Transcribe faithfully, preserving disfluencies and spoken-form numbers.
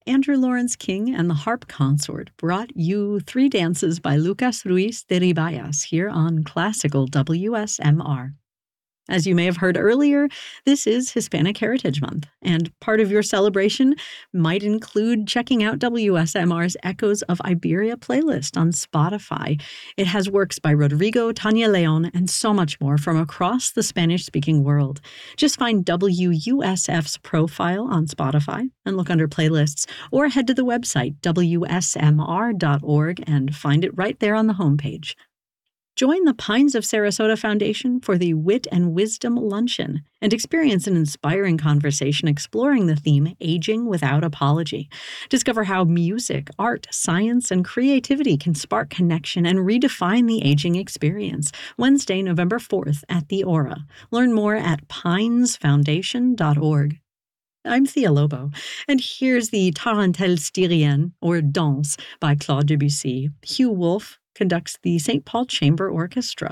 Andrew Lawrence King and the Harp Consort brought you three dances by Lucas Ruiz de Ribayas here on Classical W S M R. As you may have heard earlier, this is Hispanic Heritage Month, and part of your celebration might include checking out W S M R's Echoes of Iberia playlist on Spotify. It has works by Rodrigo, Tania Leon, and so much more from across the Spanish-speaking world. Just find W U S F's profile on Spotify and look under playlists, or head to the website W S M R dot org and find it right there on the homepage. Join the Pines of Sarasota Foundation for the Wit and Wisdom Luncheon and experience an inspiring conversation exploring the theme Aging Without Apology. Discover how music, art, science, and creativity can spark connection and redefine the aging experience. Wednesday, November fourth at the Aura. Learn more at pines foundation dot org. I'm Thea Lobo, and here's the Tarentelle Styrienne, or Danse, by Claude Debussy. Hugh Wolfe conducts the Saint Paul Chamber Orchestra.